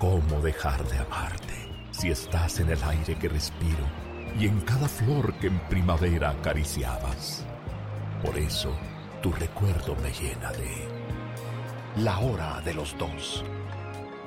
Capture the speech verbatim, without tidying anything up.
¿Cómo dejar de amarte si estás en el aire que respiro y en cada flor que en primavera acariciabas? Por eso, tu recuerdo me llena de... La Hora de los Dos,